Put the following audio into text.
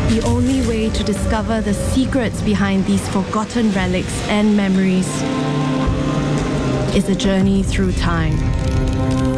The only way to discover the secrets behind these forgotten relics and memories is a journey through time.